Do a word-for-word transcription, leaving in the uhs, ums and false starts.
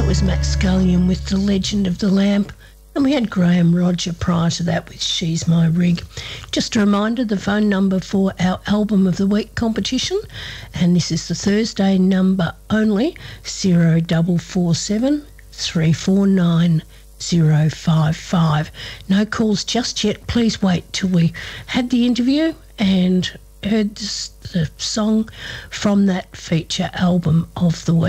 was Matt Scullion with The Legend of the Lamp, and we had Graham Roger prior to that with She's My Rig. Just a reminder, the phone number for our Album of the Week competition, and this is the Thursday number only, zero four four seven, three four nine, zero five five. No calls just yet. Please wait till we had the interview and heard this, the song from that feature album of the week.